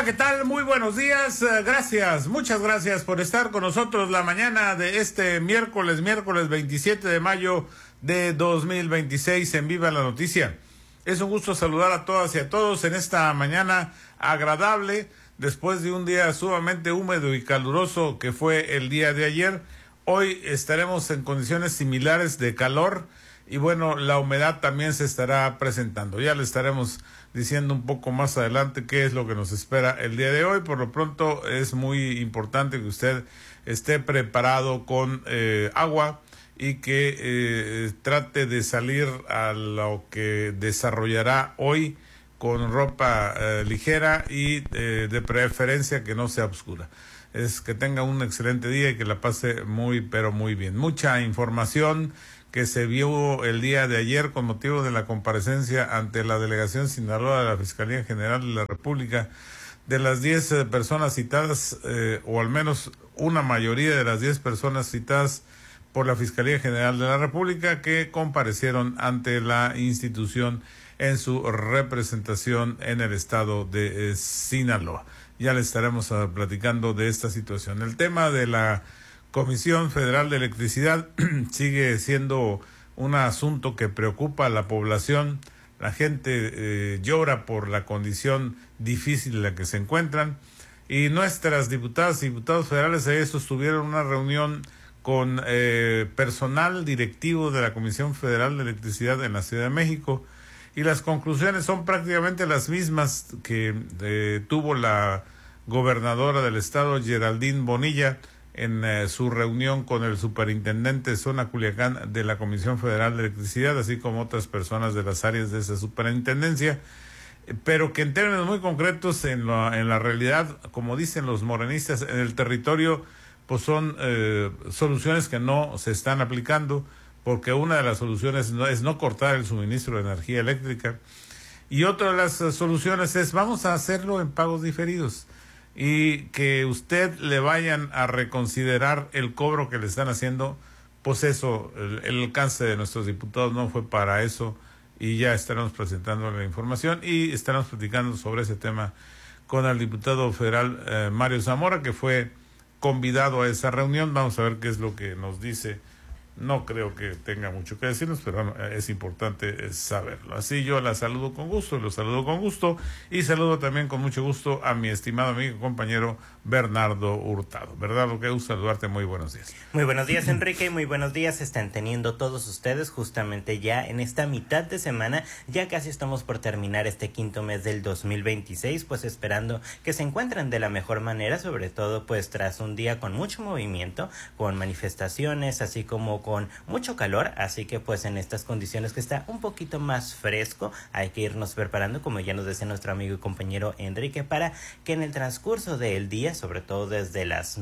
Hola, ¿qué tal? Muy buenos días. Gracias, muchas gracias por estar con nosotros la mañana de este miércoles 27 de mayo de 2026 en Viva la Noticia. Es un gusto saludar a todas y a todos en esta mañana agradable, después de un día sumamente húmedo y caluroso que fue el día de ayer. Hoy estaremos en condiciones similares de calor y bueno, la humedad también se estará presentando. Ya le estaremos diciendo un poco más adelante qué es lo que nos espera el día de hoy. Por lo pronto es muy importante que usted esté preparado con agua y que trate de salir a lo que desarrollará hoy con ropa ligera y de preferencia que no sea oscura. Es que tenga un excelente día y que la pase muy, pero muy bien. Mucha información que se vio el día de ayer con motivo de la comparecencia ante la Delegación Sinaloa de la Fiscalía General de la República. De las 10 personas citadas, o al menos una mayoría de las 10 personas citadas por la Fiscalía General de la República que comparecieron ante la institución en su representación en el estado de Sinaloa. Ya le estaremos platicando de esta situación. El tema de la Comisión Federal de Electricidad sigue siendo un asunto que preocupa a la población. La gente llora por la condición difícil en la que se encuentran y nuestras diputadas y diputados federales ayer sostuvieron una reunión con personal directivo de la Comisión Federal de Electricidad en la Ciudad de México y las conclusiones son prácticamente las mismas que tuvo la gobernadora del estado, Geraldine Bonilla, en su reunión con el superintendente Zona Culiacán de la Comisión Federal de Electricidad, así como otras personas de las áreas de esa superintendencia, pero que en términos muy concretos, en la realidad, como dicen los morenistas, en el territorio, pues son soluciones que no se están aplicando, porque una de las soluciones es no cortar el suministro de energía eléctrica, y otra de las soluciones es vamos a hacerlo en pagos diferidos, y que usted le vayan a reconsiderar el cobro que le están haciendo. Pues eso, el alcance de nuestros diputados no fue para eso, y ya estaremos presentando la información y estaremos platicando sobre ese tema con el diputado federal Mario Zamora, que fue convidado a esa reunión. Vamos a ver qué es lo que nos dice. No creo que tenga mucho que decirnos, pero bueno, es importante saberlo. Así yo la saludo con gusto, lo saludo con gusto y saludo también con mucho gusto a mi estimado amigo y compañero Bernardo Hurtado. Bernardo, qué gusto saludarte, muy buenos días. Muy buenos días, Enrique, muy buenos días están teniendo todos ustedes justamente ya en esta mitad de semana. Ya casi estamos por terminar este quinto mes del 2026, pues esperando que se encuentren de la mejor manera, sobre todo pues tras un día con mucho movimiento, con manifestaciones, así como con mucho calor, así que pues en estas condiciones que está un poquito más fresco, hay que irnos preparando, como ya nos decía nuestro amigo y compañero Enrique, para que en el transcurso del día, sobre todo desde las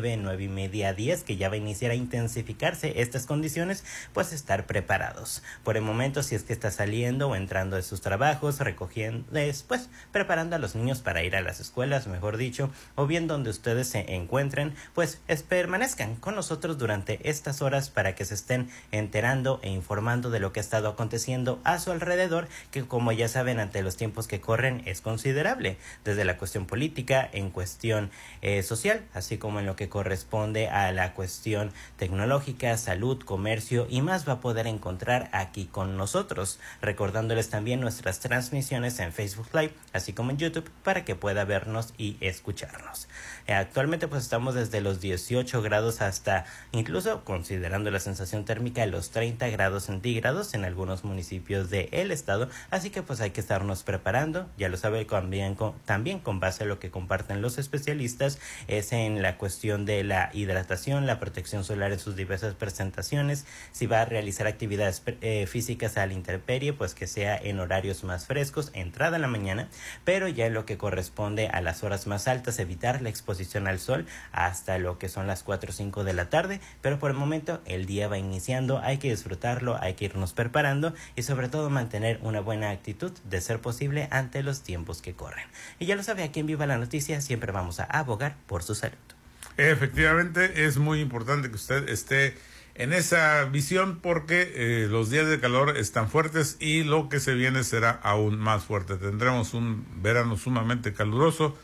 9:30, 10, que ya va a iniciar a intensificarse estas condiciones, pues estar preparados. Por el momento, si es que está saliendo o entrando de sus trabajos, recogiendo, después preparando a los niños para ir a las escuelas, mejor dicho, o bien donde ustedes se encuentren, pues permanezcan con nosotros durante estas horas para que se estén enterando e informando de lo que ha estado aconteciendo a su alrededor, que como ya saben, ante los tiempos que corren es considerable, desde la cuestión política, en cuestión social, así como en lo que corresponde a la cuestión tecnológica, salud, comercio y más va a poder encontrar aquí con nosotros, recordándoles también nuestras transmisiones en Facebook Live, así como en YouTube, para que pueda vernos y escucharnos. Actualmente pues estamos desde los 18 grados hasta, incluso considerando la sensación térmica, los 30 grados centígrados en algunos municipios del estado, así que pues hay que estarnos preparando, ya lo sabe, también con base a lo que comparten los especialistas, es en la cuestión de la hidratación, la protección solar en sus diversas presentaciones, si va a realizar actividades físicas a la intemperie, pues que sea en horarios más frescos, entrada en la mañana, pero ya en lo que corresponde a las horas más altas, evitar la exposición al sol hasta lo que son las 4 o 5 de la tarde, pero por el momento el día va iniciando, hay que disfrutarlo, hay que irnos preparando y sobre todo mantener una buena actitud de ser posible ante los tiempos que corren. Y ya lo sabe, aquí en Viva la Noticia siempre vamos a abogar por su salud. Efectivamente, es muy importante que usted esté en esa visión porque los días de calor están fuertes y lo que se viene será aún más fuerte. Tendremos un verano sumamente caluroso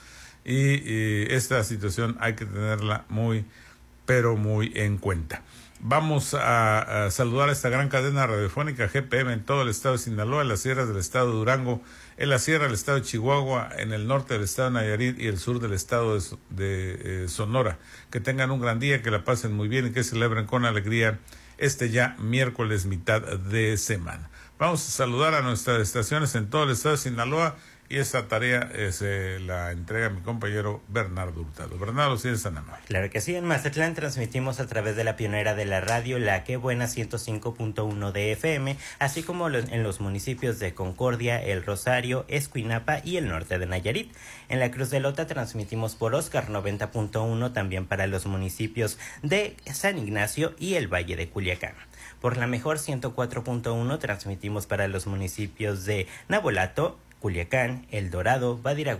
y esta situación hay que tenerla muy, pero muy en cuenta. Vamos a saludar a esta gran cadena radiofónica GPM en todo el estado de Sinaloa, en las sierras del estado de Durango, en la sierra del estado de Chihuahua, en el norte del estado de Nayarit y el sur del estado de Sonora. Que tengan un gran día, que la pasen muy bien y que celebren con alegría este ya miércoles mitad de semana. Vamos a saludar a nuestras estaciones en todo el estado de Sinaloa y esta tarea se la entrega a mi compañero Bernardo Hurtado. Bernardo, si eres tan amable. Claro que sí, en Mazatlán transmitimos a través de la pionera de la radio, la Que Buena 105.1 de FM, así como en los municipios de Concordia, El Rosario, Escuinapa y el norte de Nayarit. En la Cruz de Lota transmitimos por Oscar 90.1 también para los municipios de San Ignacio y el Valle de Culiacán. Por la Mejor 104.1 transmitimos para los municipios de Navolato, Culiacán, El Dorado, Badiraguato